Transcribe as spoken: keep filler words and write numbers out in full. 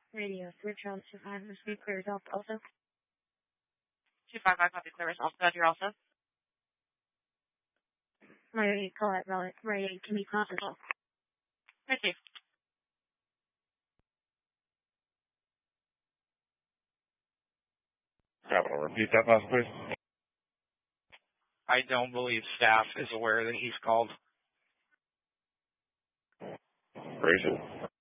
Radio switch on to five speed clears up also. two five five copy clear results. Glad you're also. My call it right. Right. Can be processed. Thank you. Capital, repeat that possibly. I don't believe staff is aware that he's called. Gracious.